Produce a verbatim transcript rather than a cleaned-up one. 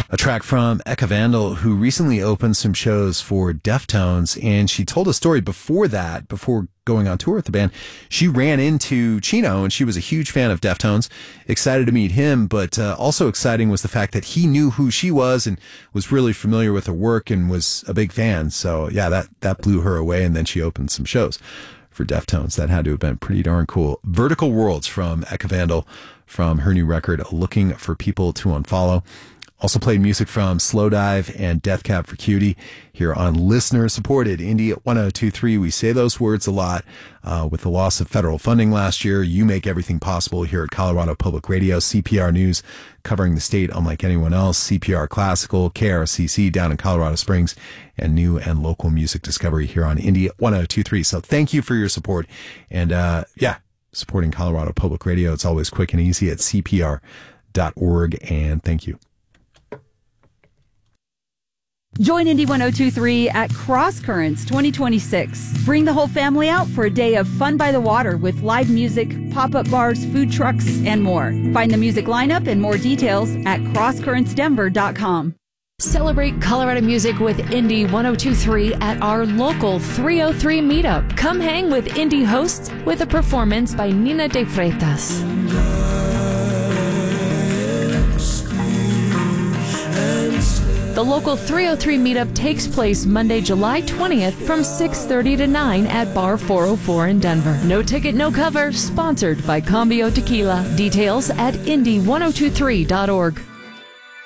A track from Eka Vandal, who recently opened some shows for Deftones, and she told a story before that, before going on tour with the band. She ran into Chino, and she was a huge fan of Deftones, excited to meet him, but uh, also exciting was the fact that he knew who she was and was really familiar with her work and was a big fan. So yeah, that, that blew her away, and then she opened some shows for Deftones. That had to have been pretty darn cool. Vertical Worlds from Eka Vandal from her new record, Looking for People to Unfollow. Also played music from Slowdive and Death Cab for Cutie here on listener-supported Indie one oh two three. We say those words a lot. Uh, with the loss of federal funding last year, you make everything possible here at Colorado Public Radio. C P R News covering the state unlike anyone else. C P R Classical, K R C C down in Colorado Springs, and new and local music discovery here on Indie one oh two three. So thank you for your support. And uh, yeah, supporting Colorado Public Radio. It's always quick and easy at C P R dot org. And thank you. Join Indie one oh two three at Cross Currents twenty twenty-six. Bring the whole family out for a day of fun by the water with live music, pop-up bars, food trucks, and more. Find the music lineup and more details at cross currents denver dot com. Celebrate Colorado music with Indie one oh two three at our local three oh three meetup. Come hang with Indie hosts with a performance by Nina de Freitas. The local three oh three meetup takes place Monday, July twentieth from six thirty to nine at Bar four oh four in Denver. No ticket, no cover, sponsored by Cambio Tequila. Details at indie one oh two three dot org.